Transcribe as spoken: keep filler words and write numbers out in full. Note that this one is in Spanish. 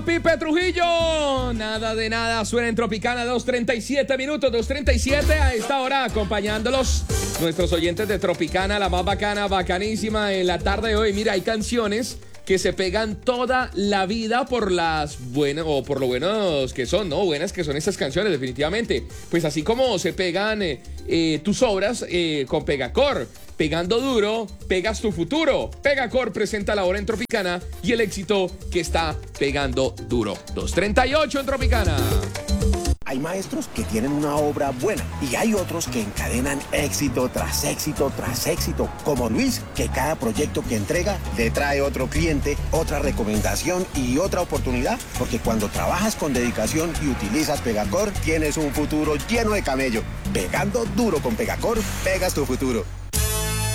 Pipe Trujillo, nada de nada, suena en Tropicana, dos treinta y siete minutos, dos treinta y siete a esta hora, acompañándolos nuestros oyentes de Tropicana, la más bacana, bacanísima en la tarde de hoy. Mira, hay canciones que se pegan toda la vida por las buenas, o por lo buenos que son, ¿no? Buenas que son estas canciones, definitivamente. Pues así como se pegan eh, eh, tus obras eh, con Pegacor. Pegando duro, pegas tu futuro. Pegacor presenta la hora en Tropicana y el éxito que está pegando duro. dos treinta y ocho en Tropicana. Hay maestros que tienen una obra buena y hay otros que encadenan éxito tras éxito tras éxito, como Luis, que cada proyecto que entrega le trae otro cliente, otra recomendación y otra oportunidad, porque cuando trabajas con dedicación y utilizas Pegacor, tienes un futuro lleno de camello. Pegando duro con Pegacor, pegas tu futuro.